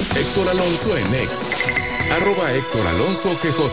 Héctor Alonso en X, @HéctorAlonsoGJ.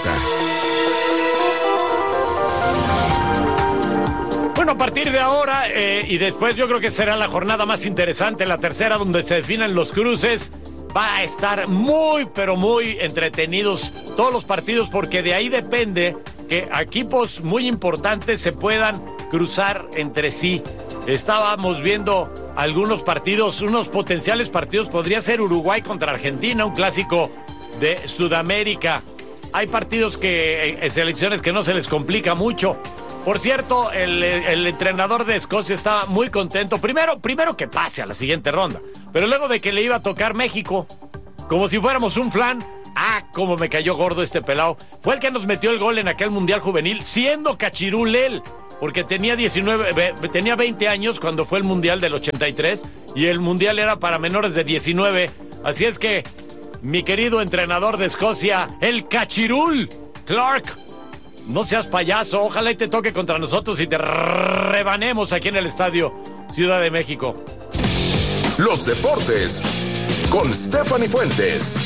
Bueno, a partir de ahora y después yo creo que será la jornada más interesante, la tercera, donde se definan los cruces. Va a estar muy, pero muy entretenidos todos los partidos, porque de ahí depende que equipos muy importantes se puedan cruzar entre sí. Estábamos viendo algunos partidos, unos potenciales partidos. Podría ser Uruguay contra Argentina, un clásico de Sudamérica. Hay partidos selecciones que no se les complica mucho. Por cierto, el entrenador de Escocia está muy contento. Primero que pase a la siguiente ronda, pero luego de que le iba a tocar México, como si fuéramos un flan. Cómo me cayó gordo este pelao. Fue el que nos metió el gol en aquel Mundial Juvenil, siendo cachirul él, porque tenía 20 años cuando fue el Mundial del 83, y el Mundial era para menores de 19. Así es que, mi querido entrenador de Escocia, el cachirul, Clark, no seas payaso, ojalá y te toque contra nosotros y te rebanemos aquí en el Estadio Ciudad de México. Los deportes con Stephanie Fuentes.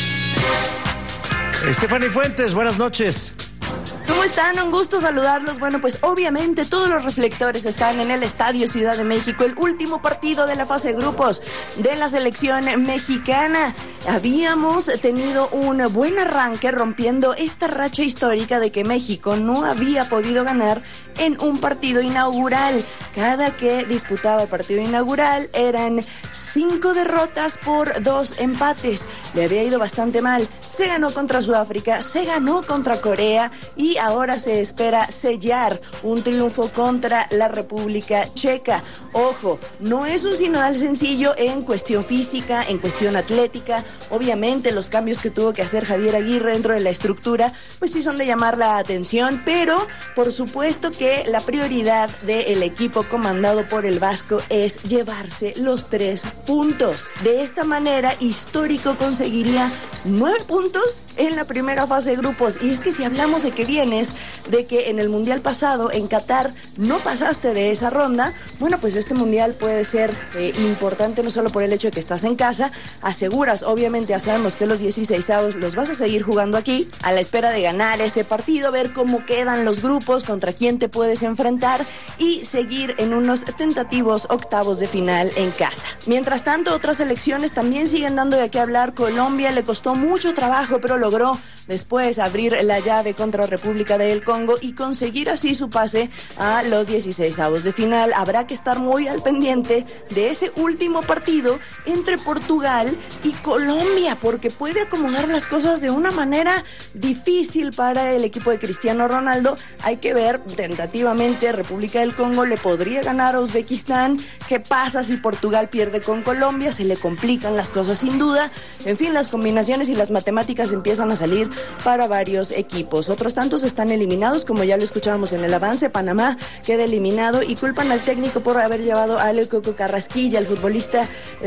Stephanie Fuentes, buenas noches. ¿Cómo están? Un gusto saludarlos. Bueno, pues obviamente todos los reflectores están en el Estadio Ciudad de México, el último partido de la fase de grupos de la selección mexicana. Habíamos tenido un buen arranque rompiendo esta racha histórica de que México no había podido ganar en un partido inaugural. Cada que disputaba el partido inaugural eran 5 derrotas por 2 empates. Le había ido bastante mal. Se ganó contra Sudáfrica, se ganó contra Corea y ahora se espera sellar un triunfo contra la República Checa. Ojo, no es un sinodal sencillo en cuestión física, en cuestión atlética. Obviamente los cambios que tuvo que hacer Javier Aguirre dentro de la estructura, pues sí son de llamar la atención, pero por supuesto que la prioridad del equipo comandado por el Vasco es llevarse los 3 puntos. De esta manera, Histórico conseguiría 9 puntos en la primera fase de grupos. Y es que si hablamos de que vienes de que en el Mundial pasado en Qatar no pasaste de esa ronda, bueno, pues este Mundial puede ser importante no solo por el hecho de que estás en casa, aseguras, obviamente ya sabemos que los 16avos los vas a seguir jugando aquí, a la espera de ganar ese partido, ver cómo quedan los grupos, contra quién te puedes enfrentar y seguir en unos tentativos octavos de final en casa. Mientras tanto, otras selecciones también siguen dando de qué hablar. Colombia le costó mucho trabajo, pero logró después abrir la llave contra República del Congo y conseguir así su pase a los 16avos de final. Habrá que estar muy al pendiente de ese último partido entre Portugal y Colombia, porque puede acomodar las cosas de una manera difícil para el equipo de Cristiano Ronaldo. Hay que ver, tentativamente República del Congo le podría ganar a Uzbekistán. ¿Qué pasa si Portugal pierde con Colombia? Se le complican las cosas sin duda. En fin, las combinaciones y las matemáticas empiezan a salir para varios equipos. Otros tantos están eliminados, como ya lo escuchábamos en el avance. Panamá queda eliminado y culpan al técnico por haber llevado a Ale Coco Carrasquilla. El futbolista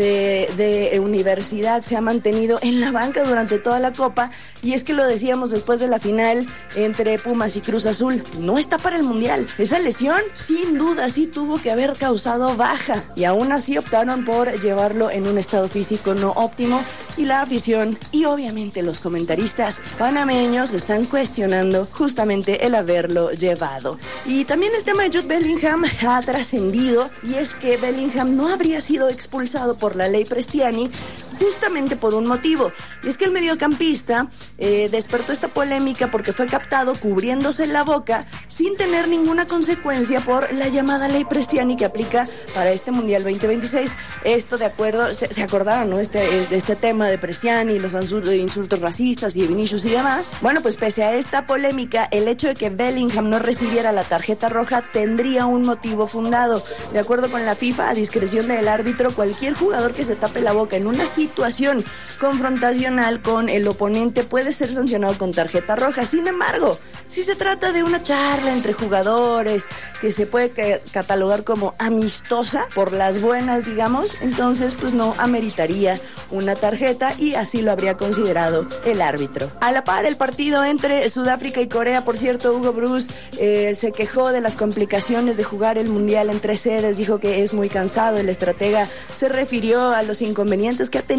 de universidad se ha mantenido en la banca durante toda la Copa, y es que lo decíamos después de la final entre Pumas y Cruz Azul, no está para el Mundial. Esa lesión sin duda sí tuvo que haber causado baja, y aún así optaron por llevarlo en un estado físico no óptimo, y la afición y obviamente los comentaristas panameños están cuestionando justamente el haberlo llevado. Y también el tema de Jude Bellingham ha trascendido, y es que Bellingham no habría sido expulsado por la ley Prestiani justamente por un motivo, y es que el mediocampista despertó esta polémica porque fue captado cubriéndose la boca sin tener ninguna consecuencia por la llamada ley Prestiani que aplica para este Mundial 2026. Esto de acuerdo, se acordaron, ¿no? Este tema de Prestiani, los insultos racistas y de Vinicius y demás. Bueno, pues pese a esta polémica, el hecho de que Bellingham no recibiera la tarjeta roja tendría un motivo fundado. De acuerdo con la FIFA, a discreción del árbitro, cualquier jugador que se tape la boca en una situación confrontacional con el oponente puede ser sancionado con tarjeta roja. Sin embargo, si se trata de una charla entre jugadores que se puede catalogar como amistosa por las buenas, digamos, entonces pues no ameritaría una tarjeta, y así lo habría considerado el árbitro. A la par, el partido entre Sudáfrica y Corea, por cierto, Hugo Broos se quejó de las complicaciones de jugar el Mundial en 3 sedes, dijo que es muy cansado. El estratega se refirió a los inconvenientes que ha tenido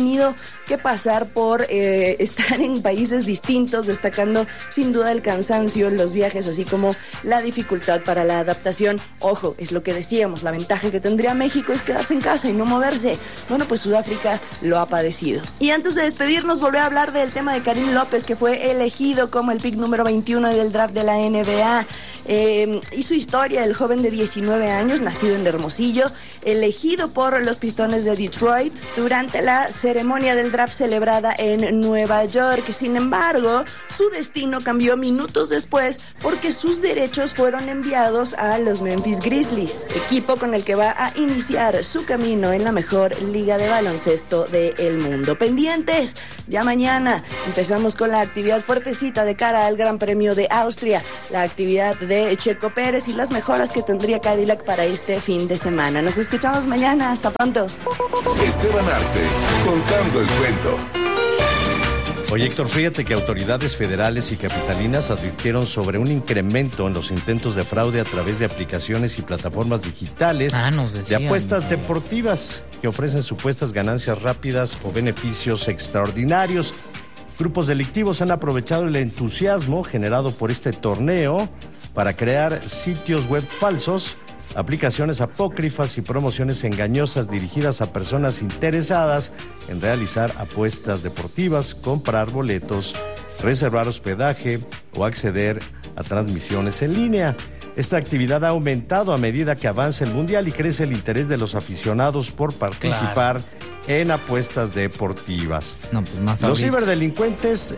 tenido que pasar por estar en países distintos, destacando sin duda el cansancio, los viajes, así como la dificultad para la adaptación. Ojo, es lo que decíamos, la ventaja que tendría México es quedarse en casa y no moverse. Bueno, pues Sudáfrica lo ha padecido. Y antes de despedirnos, volví a hablar del tema de Karim López, que fue elegido como el pick número 21 del draft de la NBA. Y su historia, el joven de 19 años, nacido en Hermosillo, elegido por los Pistones de Detroit durante la ceremonia del draft celebrada en Nueva York. Sin embargo, su destino cambió minutos después porque sus derechos fueron enviados a los Memphis Grizzlies, equipo con el que va a iniciar su camino en la mejor liga de baloncesto del mundo. Pendientes, ya mañana empezamos con la actividad fuertecita de cara al Gran Premio de Austria, la actividad de Checo Pérez y las mejoras que tendría Cadillac para este fin de semana. Nos escuchamos mañana, hasta pronto. Esteban Arce, contando el cuento. Oye, Héctor, fíjate que autoridades federales y capitalinas advirtieron sobre un incremento en los intentos de fraude a través de aplicaciones y plataformas digitales de apuestas deportivas que ofrecen supuestas ganancias rápidas o beneficios extraordinarios. Grupos delictivos han aprovechado el entusiasmo generado por este torneo para crear sitios web falsos, aplicaciones apócrifas y promociones engañosas dirigidas a personas interesadas en realizar apuestas deportivas, comprar boletos, reservar hospedaje o acceder a transmisiones en línea. Esta actividad ha aumentado a medida que avanza el Mundial y crece el interés de los aficionados por participar en apuestas deportivas. No, pues más los ahorita. ciberdelincuentes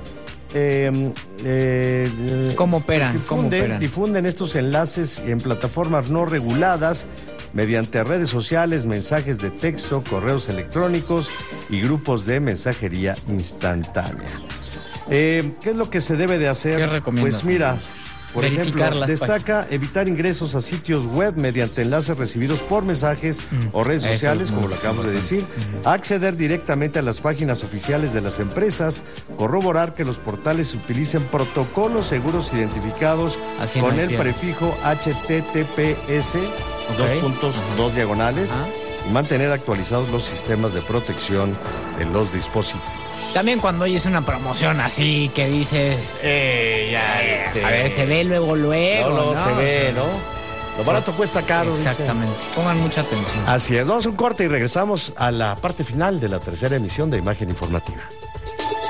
¿Cómo operan? Difunden estos enlaces en plataformas no reguladas mediante redes sociales, mensajes de texto, correos electrónicos y grupos de mensajería instantánea. ¿Qué es lo que se debe de hacer? ¿Qué recomiendas? Pues mira, por Verificar ejemplo, destaca evitar ingresos a sitios web mediante enlaces recibidos por mensajes o redes sociales, como lo acabamos de decir, acceder directamente a las páginas oficiales de las empresas, corroborar que los portales utilicen protocolos seguros identificados con el prefijo HTTPS, /2 y mantener actualizados los sistemas de protección en los dispositivos. También cuando oyes una promoción así que dices, a ver, se ve luego, ¿no? Se ve, ¿no? Lo barato cuesta caro. Exactamente. Dice. Pongan mucha atención. Así es. Vamos a un corte y regresamos a la parte final de la tercera emisión de Imagen Informativa.